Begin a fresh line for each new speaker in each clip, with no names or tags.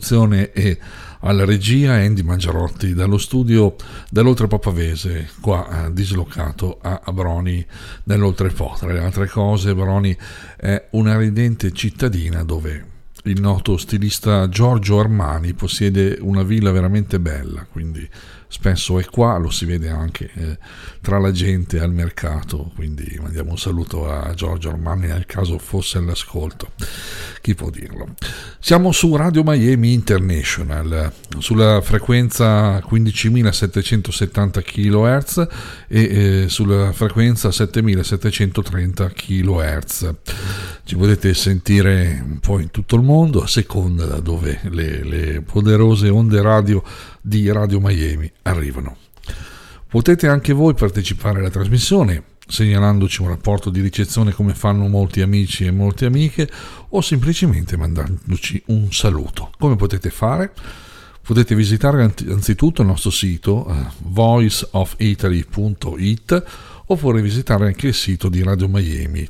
produzione e alla regia Andy Mangiarotti dallo studio dell'Oltrepo Pavese, qua dislocato a Broni nell'Oltrepo. Tra le altre cose, Broni è una ridente cittadina dove il noto stilista Giorgio Armani possiede una villa veramente bella, quindi spesso è qua, lo si vede anche tra la gente al mercato, quindi mandiamo un saluto a Giorgio Armani nel caso fosse all'ascolto, chi può dirlo. Siamo su Radio Miami International, sulla frequenza 15.770 kHz e sulla frequenza 7.730 kHz. Ci potete sentire un po' in tutto il mondo, a seconda da dove le poderose onde radio di Radio Miami arrivano. Potete anche voi partecipare alla trasmissione segnalandoci un rapporto di ricezione come fanno molti amici e molte amiche, o semplicemente mandandoci un saluto. Come potete fare? Potete visitare anzitutto il nostro sito voiceofitaly.it, oppure visitare anche il sito di Radio Miami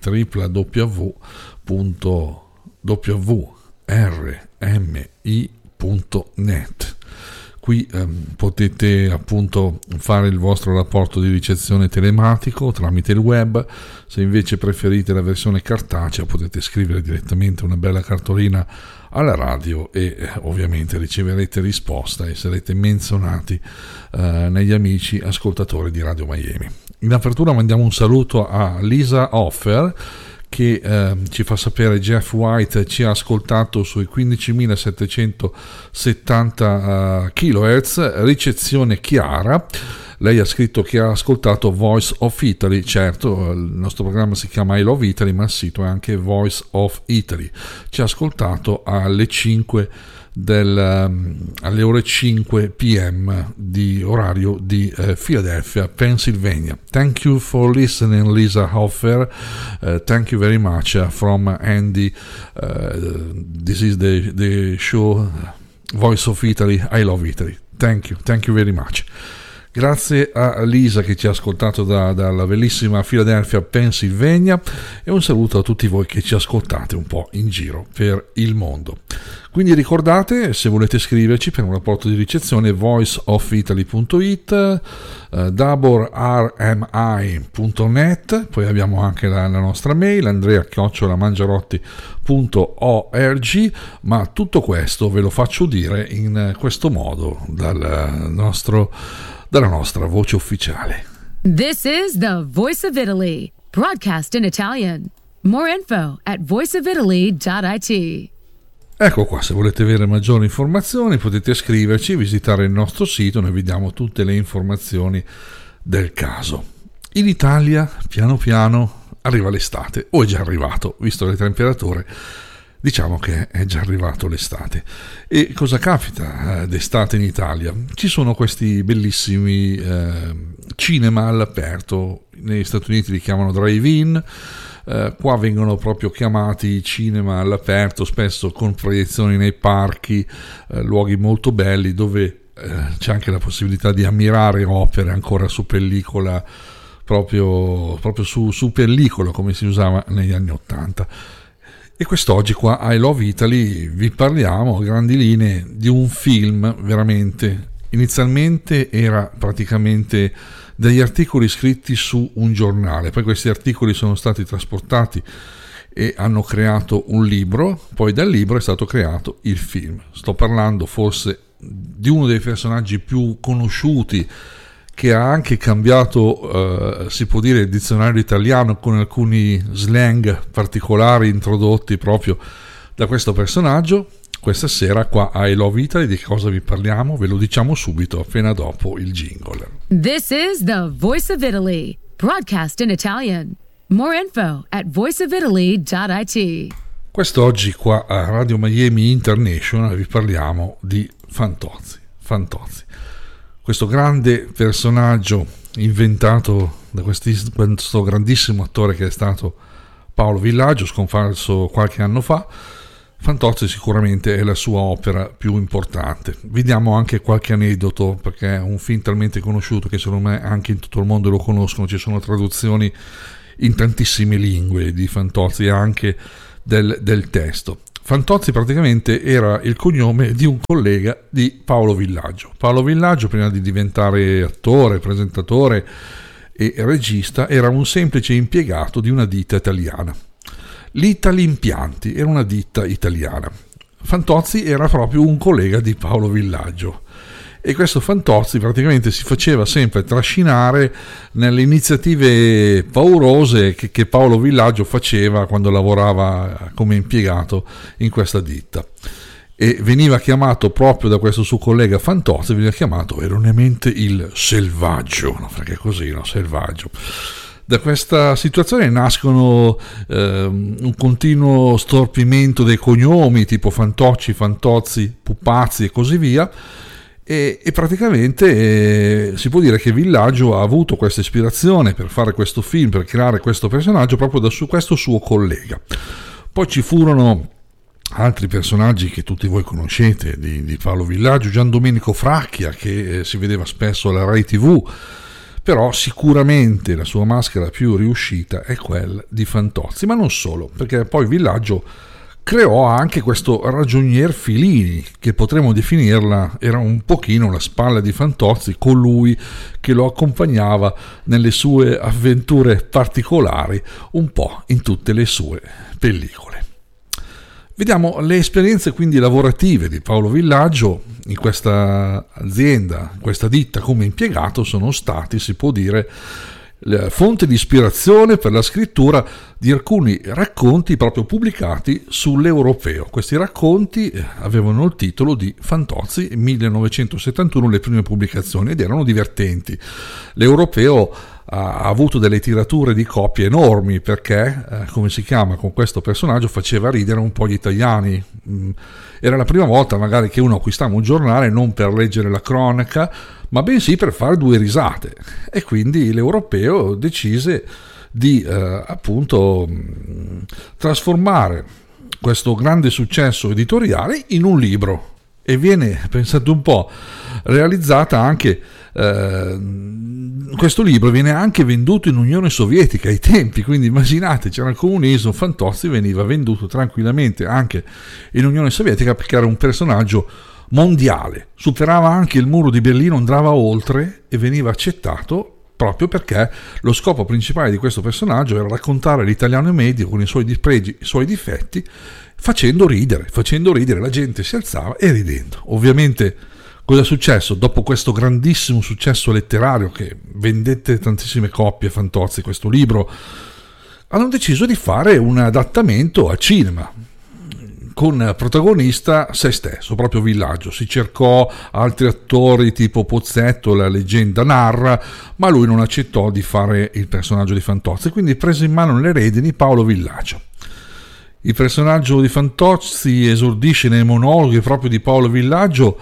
www.rmi.net. Qui potete appunto fare il vostro rapporto di ricezione telematico tramite il web. Se invece preferite la versione cartacea, potete scrivere direttamente una bella cartolina alla radio e ovviamente riceverete risposta e sarete menzionati negli amici ascoltatori di Radio Miami. In apertura mandiamo un saluto a Lisa Offer, che ci fa sapere Jeff White ci ha ascoltato sui 15.770 kHz, ricezione chiara. Lei ha scritto che ha ascoltato Voice of Italy. Certo, il nostro programma si chiama I Love Italy, ma il sito è anche Voice of Italy. Ci ha ascoltato alle 5 alle ore 5 p.m. di orario di Philadelphia, Pennsylvania. Thank you for listening, Lisa Hoffer. Thank you very much from Andy. This is the show Voice of Italy, I Love Italy. Thank you very much. Grazie a Lisa che ci ha ascoltato dalla bellissima Philadelphia, Pennsylvania, e un saluto a tutti voi che ci ascoltate un po' in giro per il mondo. Quindi ricordate, se volete scriverci per un rapporto di ricezione, voiceofitaly.it, daborrmi.net, poi abbiamo anche la nostra mail andrea@mangiarotti.org, ma tutto questo ve lo faccio dire in questo modo dalla nostra voce ufficiale.
This is the Voice of Italy, broadcast in Italian. More info at voiceofitaly.it.
Ecco qua, se volete avere maggiori informazioni potete scriverci, visitare il nostro sito, noi vi diamo tutte le informazioni del caso. In Italia, piano piano, arriva l'estate, o è già arrivato, visto le temperature. Diciamo che è già arrivato l'estate. E cosa capita d'estate in Italia? Ci sono questi bellissimi cinema all'aperto, negli Stati Uniti li chiamano drive-in, qua vengono proprio chiamati cinema all'aperto, spesso con proiezioni nei parchi, luoghi molto belli dove c'è anche la possibilità di ammirare opere ancora su pellicola, proprio su pellicola come si usava negli anni '80. E quest'oggi qua a I Love Italy vi parliamo a grandi linee di un film veramente, inizialmente era praticamente degli articoli scritti su un giornale, poi questi articoli sono stati trasportati e hanno creato un libro, poi dal libro è stato creato il film. Sto parlando forse di uno dei personaggi più conosciuti, che ha anche cambiato, si può dire, il dizionario italiano con alcuni slang particolari introdotti proprio da questo personaggio. Questa sera qua a I Love Italy di cosa vi parliamo? Ve lo diciamo subito appena dopo il jingle.
This is the Voice of Italy, broadcast in Italian. More info at voiceofitaly.it.
Quest'oggi qua a Radio Miami International vi parliamo di Fantozzi. Questo grande personaggio inventato da questo grandissimo attore che è stato Paolo Villaggio, scomparso qualche anno fa. Fantozzi sicuramente è la sua opera più importante. Vi diamo anche qualche aneddoto, perché è un film talmente conosciuto che secondo me anche in tutto il mondo lo conoscono. Ci sono traduzioni in tantissime lingue di Fantozzi e anche del testo. Fantozzi praticamente era il cognome di un collega di Paolo Villaggio. Paolo Villaggio, prima di diventare attore, presentatore e regista, era un semplice impiegato di una ditta italiana. L'Italimpianti era una ditta italiana. Fantozzi era proprio un collega di Paolo Villaggio. E questo Fantozzi praticamente si faceva sempre trascinare nelle iniziative paurose che Paolo Villaggio faceva quando lavorava come impiegato in questa ditta. E veniva chiamato proprio da questo suo collega Fantozzi, veniva chiamato erroneamente il selvaggio, no? Perché così, no? Selvaggio. Da questa situazione nascono un continuo storpimento dei cognomi, tipo Fantocci, Fantozzi, Pupazzi e così via. E praticamente si può dire che Villaggio ha avuto questa ispirazione per fare questo film, per creare questo personaggio proprio da questo suo collega. Poi ci furono altri personaggi che tutti voi conoscete di Paolo Villaggio, Gian Domenico Fracchia, che si vedeva spesso alla Rai TV, però sicuramente la sua maschera più riuscita è quella di Fantozzi, ma non solo, perché poi Villaggio creò anche questo ragionier Filini, che potremmo definirla, era un pochino la spalla di Fantozzi, colui che lo accompagnava nelle sue avventure particolari, un po' in tutte le sue pellicole. Vediamo le esperienze quindi lavorative di Paolo Villaggio in questa azienda, in questa ditta come impiegato, sono stati, si può dire, fonte di ispirazione per la scrittura di alcuni racconti proprio pubblicati sull'Europeo. Questi racconti avevano il titolo di Fantozzi 1971, le prime pubblicazioni, ed erano divertenti. L'Europeo ha avuto delle tirature di copie enormi perché, come si chiama, con questo personaggio faceva ridere un po' gli italiani. Era la prima volta magari che uno acquistava un giornale non per leggere la cronaca, ma bensì per fare due risate, e quindi l'Europeo decise di appunto trasformare questo grande successo editoriale in un libro, e viene, pensate un po', realizzata anche questo libro viene anche venduto in Unione Sovietica ai tempi, quindi immaginate, c'era il comunismo, Fantozzi veniva venduto tranquillamente anche in Unione Sovietica perché era un personaggio mondiale, superava anche il muro di Berlino, andava oltre e veniva accettato proprio perché lo scopo principale di questo personaggio era raccontare l'italiano medio con i suoi dispregi, i suoi difetti, facendo ridere, la gente si alzava e ridendo. Ovviamente cosa è successo? Dopo questo grandissimo successo letterario che vendette tantissime copie, Fantozzi, questo libro, hanno deciso di fare un adattamento a cinema con protagonista se stesso, proprio Villaggio. Si cercò altri attori tipo Pozzetto, la leggenda narra, ma lui non accettò di fare il personaggio di Fantozzi, quindi prese in mano le redini Paolo Villaggio. Il personaggio di Fantozzi esordisce nei monologhi proprio di Paolo Villaggio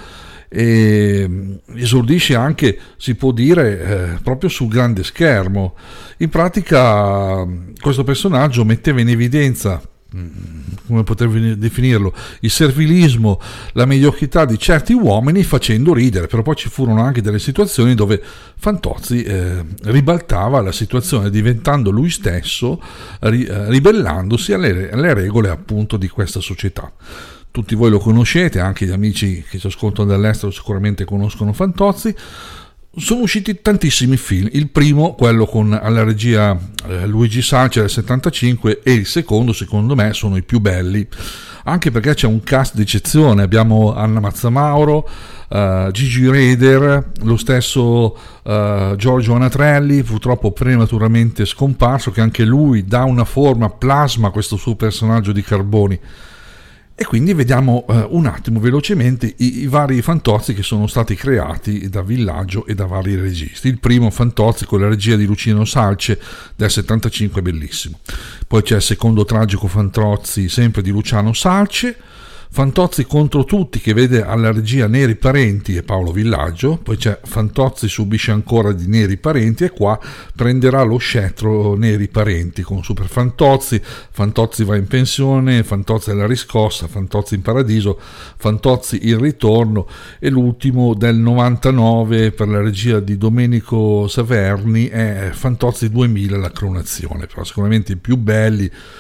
e esordisce anche, si può dire, proprio sul grande schermo. In pratica questo personaggio metteva in evidenza, come potrei definirlo, il servilismo, la mediocrità di certi uomini facendo ridere, però poi ci furono anche delle situazioni dove Fantozzi ribaltava la situazione diventando lui stesso, ribellandosi alle regole appunto di questa società. Tutti voi lo conoscete, anche gli amici che ci ascoltano dall'estero sicuramente conoscono Fantozzi. Sono usciti tantissimi film, il primo, quello con alla regia Luigi Salce del 75, e il secondo, secondo me, sono i più belli, anche perché c'è un cast d'eccezione. Abbiamo Anna Mazzamauro, Gigi Reder, lo stesso Giorgio Anatrelli, purtroppo prematuramente scomparso, che anche lui dà una forma, plasma questo suo personaggio di Carboni. E quindi vediamo un attimo velocemente i vari Fantozzi che sono stati creati da Villaggio e da vari registi. Il primo, Fantozzi, con la regia di Luciano Salce del 75, bellissimo. Poi c'è il secondo tragico Fantozzi, sempre di Luciano Salce, Fantozzi contro tutti, che vede alla regia Neri Parenti e Paolo Villaggio. Poi c'è Fantozzi subisce ancora di Neri Parenti, e qua prenderà lo scettro Neri Parenti con Super Fantozzi, Fantozzi va in pensione, Fantozzi alla riscossa, Fantozzi in paradiso, Fantozzi il ritorno, e l'ultimo del 99 per la regia di Domenico Saverni è Fantozzi 2000, la cronazione. Però sicuramente i più belli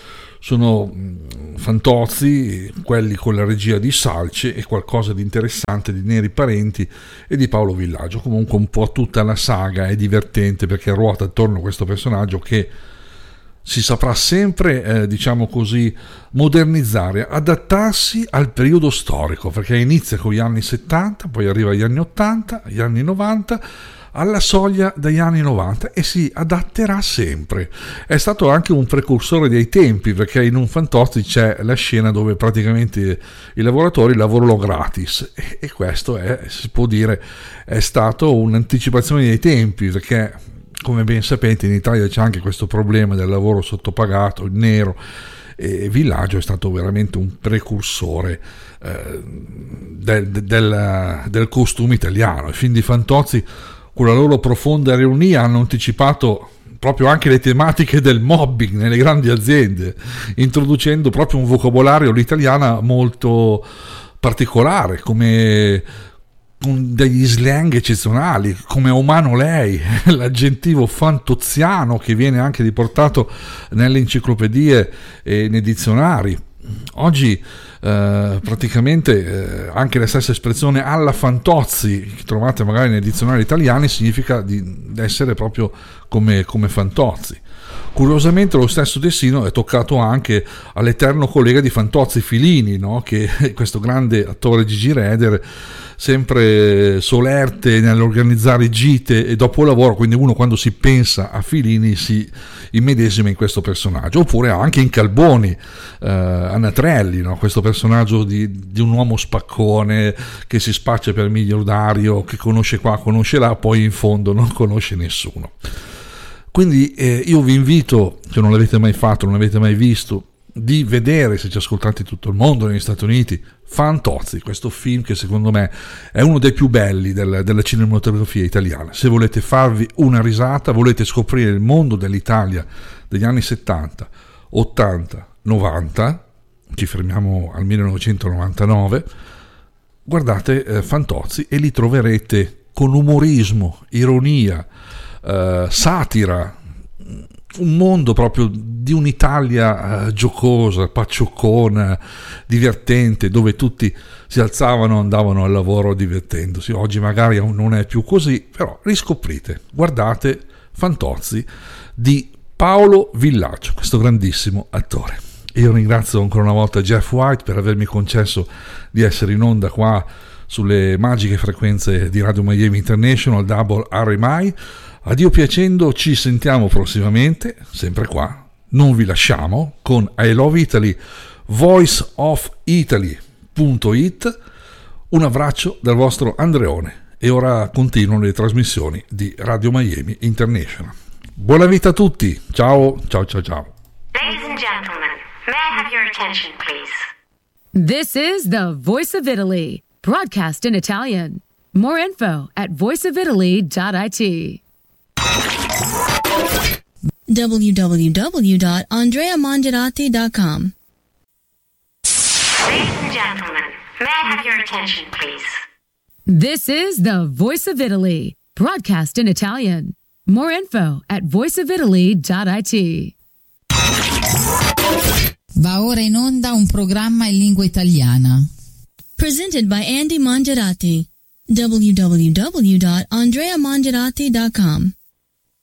sono Fantozzi, quelli con la regia di Salce e qualcosa di interessante di Neri Parenti e di Paolo Villaggio. Comunque un po' tutta la saga è divertente perché ruota attorno a questo personaggio che si saprà sempre, diciamo così, modernizzare, adattarsi al periodo storico, perché inizia con gli anni 70, poi arriva agli anni 80, agli anni 90, alla soglia degli anni 90 e si adatterà sempre. È stato anche un precursore dei tempi, perché in un Fantozzi c'è la scena dove praticamente i lavoratori lavorano gratis e questo è, si può dire, è stato un'anticipazione dei tempi, perché come ben sapete in Italia c'è anche questo problema del lavoro sottopagato, il nero, e Villaggio è stato veramente un precursore del costume italiano. I film di Fantozzi, con la loro profonda ironia, hanno anticipato proprio anche le tematiche del mobbing nelle grandi aziende, introducendo proprio un vocabolario all'italiana molto particolare, come con degli slang eccezionali, come umano lei, l'aggettivo fantozziano che viene anche riportato nelle enciclopedie e nei dizionari. Oggi praticamente anche la stessa espressione alla Fantozzi che trovate magari nei dizionari italiani significa di essere proprio come Fantozzi. Curiosamente lo stesso destino è toccato anche all'eterno collega di Fantozzi, Filini, no? Che è questo grande attore Gigi Reder, sempre solerte nell'organizzare gite e dopolavoro, quindi uno quando si pensa a Filini si immedesima in questo personaggio. Oppure anche in Calboni, Anatrelli, no? Questo personaggio di un uomo spaccone che si spaccia per miliardario, che conosce qua, conosce là, poi in fondo non conosce nessuno. Quindi io vi invito, se non l'avete mai fatto, non l'avete mai visto, di vedere, se ci ascoltate in tutto il mondo, negli Stati Uniti, Fantozzi, questo film che secondo me è uno dei più belli della cinematografia italiana. Se volete farvi una risata, volete scoprire il mondo dell'Italia degli anni 70, 80, 90, ci fermiamo al 1999, guardate Fantozzi e li troverete con umorismo, ironia, satira, un mondo proprio di un'Italia giocosa, paccioccona, divertente, dove tutti si alzavano e andavano al lavoro divertendosi. Oggi magari non è più così, però riscoprite, guardate Fantozzi di Paolo Villaggio, questo grandissimo attore. Io ringrazio ancora una volta Jeff White per avermi concesso di essere in onda qua sulle magiche frequenze di Radio Miami International, Double RMI. A Dio piacendo ci sentiamo prossimamente, sempre qua, non vi lasciamo, con I Love Italy, voiceofitaly.it. Un abbraccio dal vostro Andreone e ora continuano le trasmissioni di Radio Miami International. Buona vita a tutti, ciao ciao ciao ciao.
Ladies and gentlemen, may I have your attention please?
This is the Voice of Italy, broadcast in Italian. More info at voiceofitaly.it.
www.andreamangiarati.com.
Ladies and gentlemen, may I have your attention please?
This is the Voice of Italy, broadcast in Italian. More info at voiceofitaly.it.
Va ora in onda un programma in lingua italiana.
Presented by Andy Mangiarati. www.andreamangiarati.com.